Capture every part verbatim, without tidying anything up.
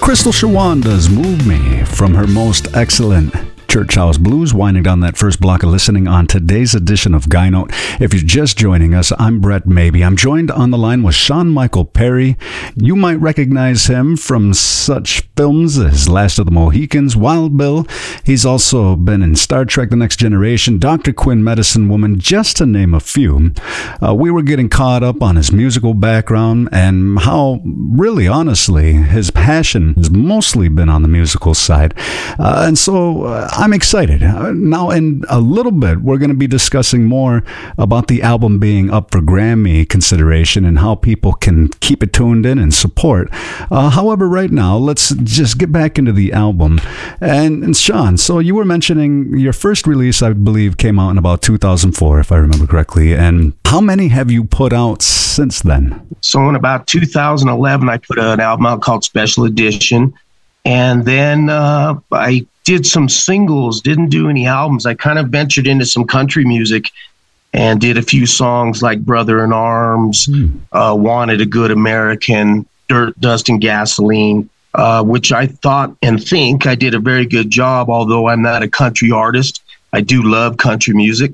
Crystal Shawanda's Move Me from her most excellent Church House Blues, winding down that first block of listening on today's edition of Guy Note. If you're just joining us, I'm Brett Maybe. I'm joined on the line with Sean Michael Perry. You might recognize him from such films as Last of the Mohicans, Wild Bill. He's also been in Star Trek The Next Generation, Doctor Quinn, Medicine Woman, just to name a few. Uh, we were getting caught up on his musical background and how, really honestly, his passion has mostly been on the musical side. Uh, and so uh, I'm excited. Uh, now, in a little bit, we're going to be discussing more about the album being up for Grammy consideration and how people can keep it tuned in and support. Uh, however, right now, let's just get back into the album. And, and Sean, so you were mentioning your first release, I believe, came out in about two thousand four, if I remember correctly. And how many have you put out since then? So in about two thousand eleven, I put an album out called Special Edition. And then uh, I did some singles, didn't do any albums. I kind of ventured into some country music and did a few songs like Brother in Arms, mm. uh, Wanted a Good American, Dirt, Dust, and Gasoline, uh, which I thought and think I did a very good job, although I'm not a country artist. I do love country music.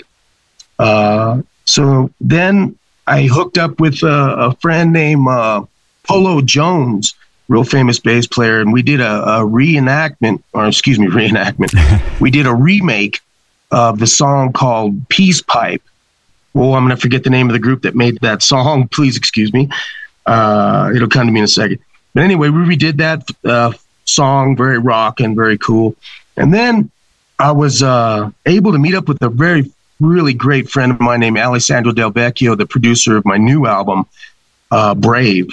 Uh, so then I hooked up with a, a friend named uh, Polo Jones, real famous bass player, and we did a, a reenactment, or excuse me, reenactment. We did a remake of the song called Peace Pipe. Well, I'm going to forget the name of the group that made that song. Please excuse me. Uh, it'll come to me in a second. But anyway, we redid that uh, song, very rock and very cool. And then I was uh, able to meet up with a very, really great friend of mine named Alessandro Del Vecchio, the producer of my new album, uh, Brave.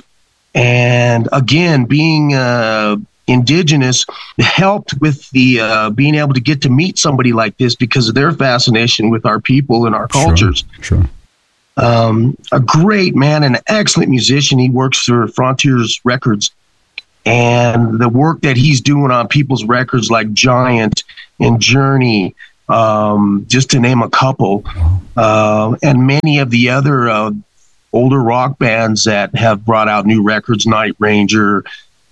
And again, being uh, indigenous helped with the uh, being able to get to meet somebody like this because of their fascination with our people and our cultures. Sure, sure. Um, a great man, an excellent musician. He works for Frontiers Records. And the work that he's doing on people's records like Giant and Journey, um, just to name a couple, uh, and many of the other uh, older rock bands that have brought out new records, Night Ranger,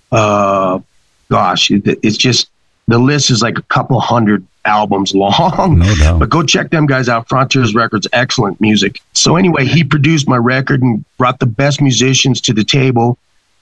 uh, gosh, it, it's just, the list is like a couple hundred albums long. No doubt. But go check them guys out, Frontiers Records, excellent music. So anyway, he produced my record and brought the best musicians to the table,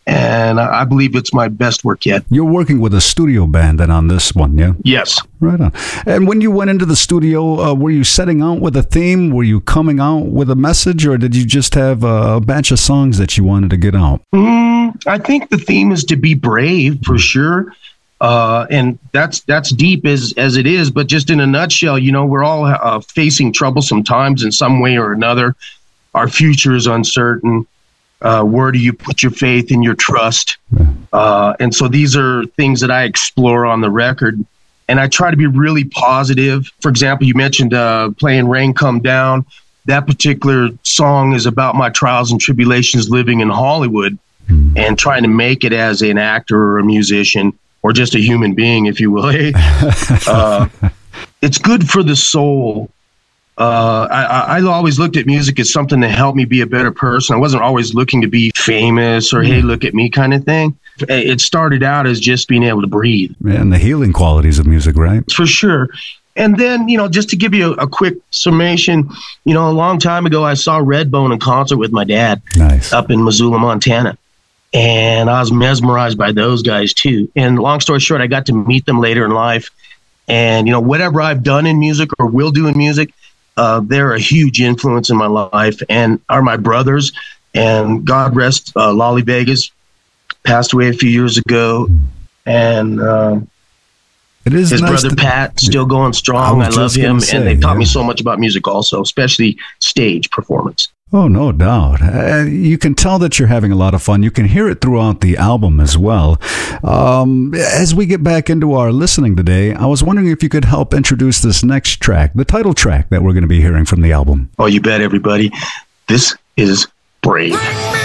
and I believe it's my best work yet. You're working with a studio band then on this one, yeah? Yes. Right on. And when you went into the studio, uh, were you setting out with a theme? Were you coming out with a message, or did you just have a batch of songs that you wanted to get out? Mm, I think the theme is to be brave, for sure. Uh, and that's that's deep as, as it is, but just in a nutshell, you know, we're all uh, facing troublesome times in some way or another. Our future is uncertain. Uh, where do you put your faith and your trust? Uh, and so these are things that I explore on the record. And I try to be really positive. For example, you mentioned uh, playing Rain Come Down. That particular song is about my trials and tribulations living in Hollywood and trying to make it as an actor or a musician or just a human being, if you will. uh, it's good for the soul. Uh, I, I always looked at music as something to help me be a better person. I wasn't always looking to be famous or, hey, look at me kind of thing. It started out as just being able to breathe. And the healing qualities of music, right? For sure. And then, you know, just to give you a, a quick summation, you know, a long time ago, I saw Redbone in concert with my dad. Nice. Up in Missoula, Montana. And I was mesmerized by those guys, too. And long story short, I got to meet them later in life. And, you know, whatever I've done in music or will do in music, Uh, they're a huge influence in my life and are my brothers. And God rest uh, Lolly Vegas, passed away a few years ago. And uh, it is his nice brother to, Pat, still going strong. I, I love him. Say, and they taught yeah. me so much about music also, especially stage performance. Oh, no doubt. Uh, you can tell that you're having a lot of fun. You can hear it throughout the album as well. Um, as we get back into our listening today, I was wondering if you could help introduce this next track, the title track that we're going to be hearing from the album. Oh, you bet, everybody. This is Brave.